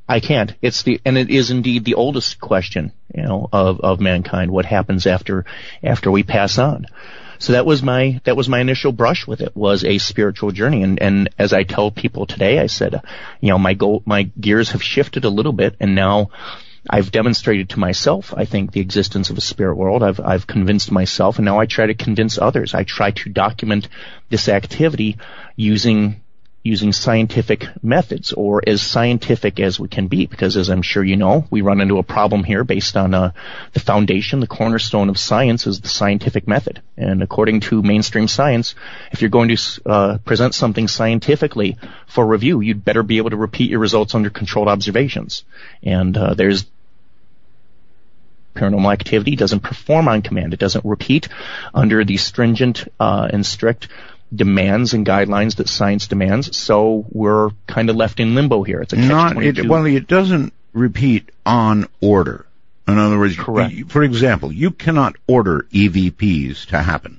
I can't. And it is indeed the oldest question, of mankind. What happens after we pass on? So that was my initial brush with it, was a spiritual journey. And as I tell people today, I said, my gears have shifted a little bit, and now I've demonstrated to myself, I think, the existence of a spirit world. I've convinced myself, and now I try to convince others. I try to document this activity using scientific methods, or as scientific as we can be, because as I'm sure you know, we run into a problem here based on the foundation, the cornerstone of science is the scientific method. And according to mainstream science, if you're going to present something scientifically for review, you'd better be able to repeat your results under controlled observations. And there's paranormal activity doesn't perform on command. It doesn't repeat under the stringent and strict demands and guidelines that science demands, so we're kind of left in limbo here. It's a catch-22. It doesn't repeat on order. In other words, correct. For example, you cannot order EVPs to happen.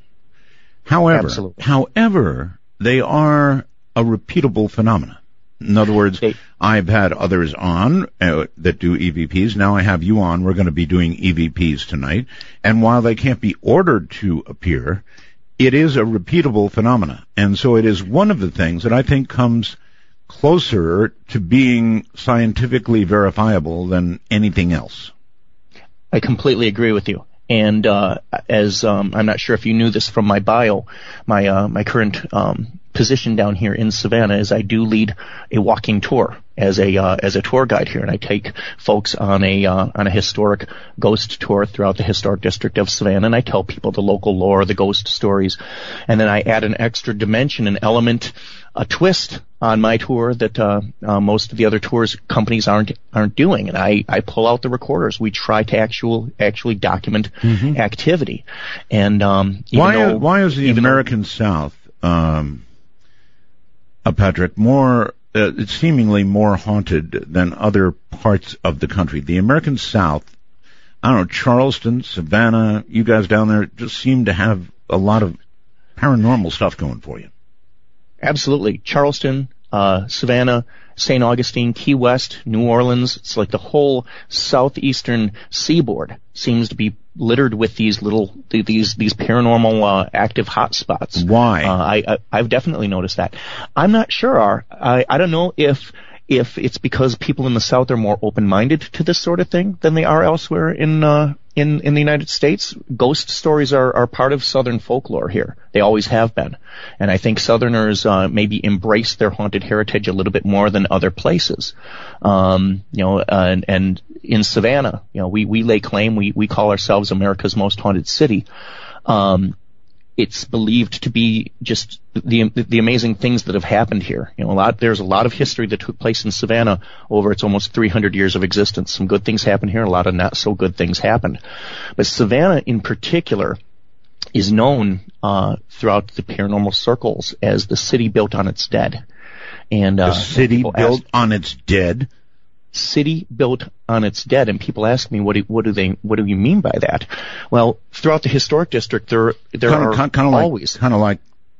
However, they are a repeatable phenomena. In other words, I've had others on that do EVPs. Now I have you on. We're going to be doing EVPs tonight. And while they can't be ordered to appear, it is a repeatable phenomena. And so it is one of the things that I think comes closer to being scientifically verifiable than anything else. I completely agree with you. And as I'm not sure if you knew this from my bio, my current position down here in Savannah is I do lead a walking tour as a tour guide here, and I take folks on a historic ghost tour throughout the historic district of Savannah, and I tell people the local lore, the ghost stories, and then I add an extra dimension, an element, a twist on my tour that most of the other tours companies aren't doing, and I pull out the recorders. We try to actually document activity, and why is the American South, Patrick, more seemingly more haunted than other parts of the country? The American South, I don't know, Charleston, Savannah, you guys down there just seem to have a lot of paranormal stuff going for you. Absolutely. Charleston, Savannah, St. Augustine, Key West, New Orleans. It's like the whole southeastern seaboard seems to be littered with these paranormal active hotspots. Why? I've definitely noticed that. I'm not sure. I don't know if it's because people in the South are more open-minded to this sort of thing than they are elsewhere in the United States. Ghost stories are part of Southern folklore here. They always have been. And I think Southerners maybe embrace their haunted heritage a little bit more than other places. And in Savannah, we lay claim, we call ourselves America's most haunted city. It's believed to be just the amazing things that have happened here. There's a lot of history that took place in Savannah over its almost 300 years of existence. Some good things happened here, a lot of not so good things happened. But Savannah in particular is known throughout the paranormal circles as the city built on its dead. And the city built on its dead? City built on its dead, and people ask me, what do you mean by that? Well, throughout the historic district, there are always kind of like,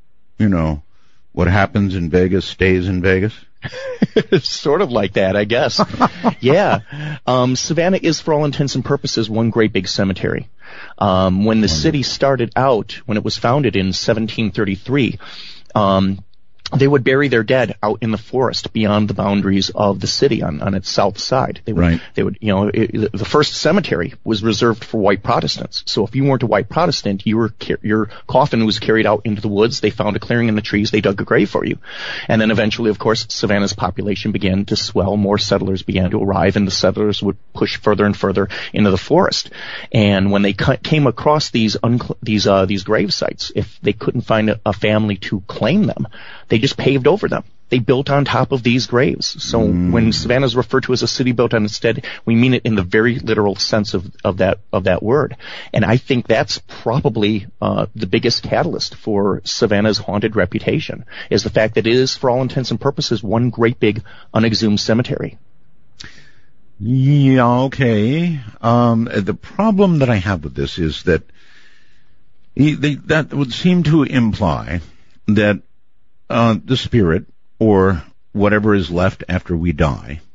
what happens in Vegas stays in Vegas. It's sort of like that, I guess. Yeah, Savannah is, for all intents and purposes, one great big cemetery. When the city started out, when it was founded in 1733. They would bury their dead out in the forest beyond the boundaries of the city on its south side. They would, the first cemetery was reserved for white Protestants. So if you weren't a white Protestant, your coffin was carried out into the woods. They found a clearing in the trees. They dug a grave for you. And then eventually, of course, Savannah's population began to swell. More settlers began to arrive, and the settlers would push further and further into the forest. And when they came across these grave sites, if they couldn't find a family to claim them, they just paved over them. They built on top of these graves. So when Savannah is referred to as a city built on its dead, we mean it in the very literal sense of that word. And I think that's probably the biggest catalyst for Savannah's haunted reputation, is the fact that it is, for all intents and purposes, one great big unexhumed cemetery. Yeah, okay. The problem that I have with this is that that would seem to imply that the spirit, or whatever is left after we die,